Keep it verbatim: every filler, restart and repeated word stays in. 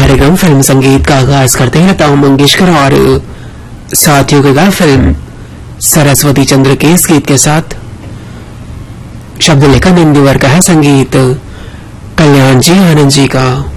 कार्यक्रम फिल्म संगीत का आगाज करते हैं लता मंगेशकर और साथियों के गाय फिल्म सरस्वती चंद्र के इस गीत के साथ। शब्द लेखन इंदिवर का है, संगीत कल्याण जी आनंद जी का।